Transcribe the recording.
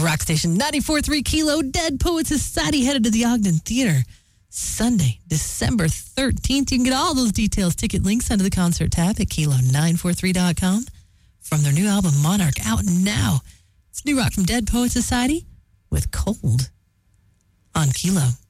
Rock Station 94.3 Kilo. Dead Poets Society headed to the Ogden Theater Sunday, December 13th. You can get all those details, ticket links under the concert tab at kilo943.com. From their new album, Monarch, out now. It's new rock from Dead Poets Society with Cold on Kilo.